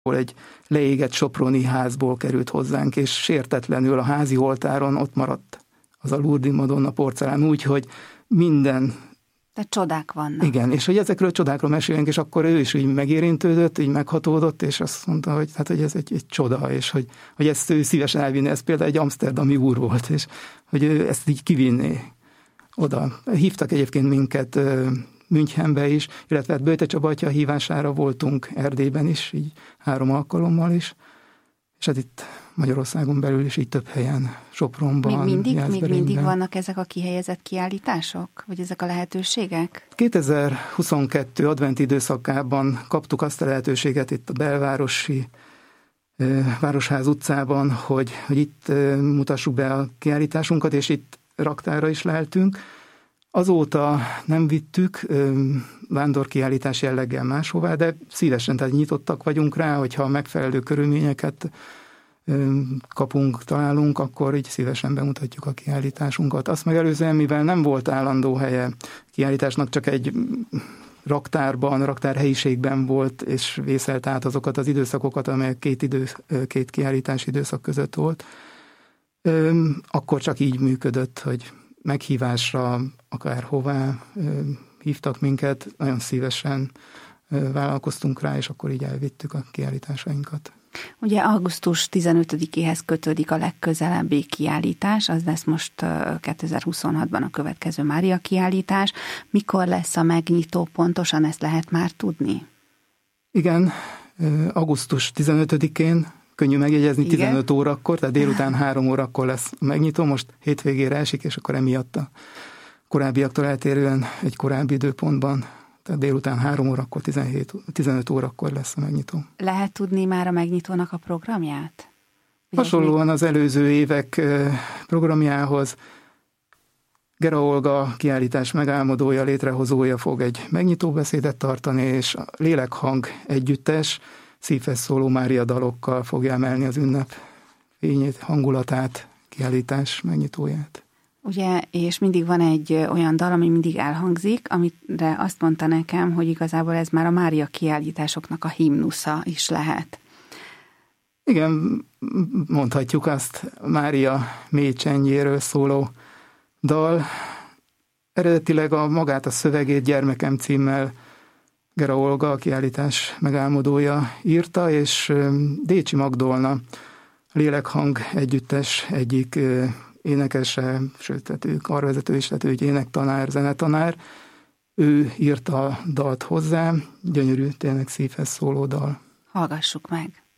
egy leégett soproni házból került hozzánk, és sértetlenül a házi oltáron ott maradt az a Lourdes Madonna porcelán, úgy, hogy minden... De csodák vannak. Igen, és hogy ezekről a csodákról mesélünk, és akkor ő is így megérintődött, így meghatódott, és azt mondta, hogy, hát, hogy ez egy csoda, és hogy ezt ő szívesen elvinni, ez például egy amszterdami úr volt, és hogy ő ezt így kivinné oda. Hívtak egyébként minket Münchenbe is, illetve Böjte Csaba atya hívására voltunk Erdélyben is, így 3 alkalommal is, és hát itt Magyarországon belül is így több helyen, Sopronban, Még mindig vannak ezek a kihelyezett kiállítások? Vagy ezek a lehetőségek? 2022 adventi időszakában kaptuk azt a lehetőséget itt a belvárosi Városház utcában, hogy itt mutassuk be a kiállításunkat, és itt raktára is leheltünk. Azóta nem vittük vándorkiállítás jelleggel máshová, de szívesen, tehát nyitottak vagyunk rá, hogyha megfelelő körülményeket találunk, akkor így szívesen bemutatjuk a kiállításunkat. Azt megelőzően, mivel nem volt állandó helye kiállításnak, csak egy raktárhelyiségben volt, és vészelt át azokat az időszakokat, amelyek két kiállítási időszak között volt, akkor csak így működött, hogy meghívásra akárhová hívtak minket, nagyon szívesen vállalkoztunk rá, és akkor így elvittük a kiállításainkat. Ugye augusztus 15-éhez kötődik a legközelebbi kiállítás, az lesz most 2026-ban a következő Mária kiállítás. Mikor lesz a megnyitó pontosan, ezt lehet már tudni? Igen, augusztus 15-én, könnyű megjegyezni, 15 órakor, tehát délután 3 órakor lesz a megnyitó, most hétvégére esik, és akkor emiatt a korábbiaktól eltérően egy korábbi időpontban, tehát délután 3 órakor, 15 órakor lesz a megnyitó. Lehet tudni már a megnyitónak a programját? Hasonlóan az előző évek programjához Gera Olga kiállítás megálmodója, létrehozója fog egy megnyitóbeszédet tartani, és a Lélekhang együttes szívhez szóló Mária dalokkal fogja emelni az ünnep fényét, hangulatát, kiállítás megnyitóját. Ugye, és mindig van egy olyan dal, ami mindig elhangzik, amire azt mondta nekem, hogy igazából ez már a Mária kiállításoknak a himnusza is lehet. Igen, mondhatjuk azt, Mária mély csendjéről szóló dal. Eredetileg magát a szövegét Gyermekem címmel Gera Olga, a kiállítás megálmodója írta, és Décsi Magdolna, Lélekhang együttes egyik énekese, sőt, tehát ő karvezető is, tehát ő egy énektanár, zenetanár. Ő írta a dalt hozzá, gyönyörű, tényleg szívhez szóló dal. Hallgassuk meg!